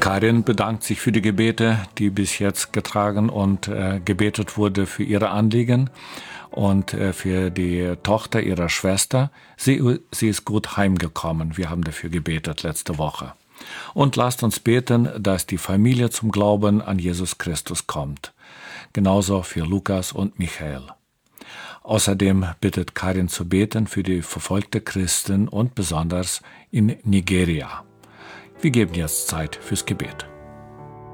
Karin bedankt sich für die Gebete, die bis jetzt getragen und gebetet wurde für ihre Anliegen und für die Tochter ihrer Schwester. Sie ist gut heimgekommen. Wir haben dafür gebetet letzte Woche. Und lasst uns beten, dass die Familie zum Glauben an Jesus Christus kommt. Genauso für Lukas und Michael. Außerdem bittet Karin zu beten für die verfolgten Christen und besonders in Nigeria. Wir geben jetzt Zeit fürs Gebet.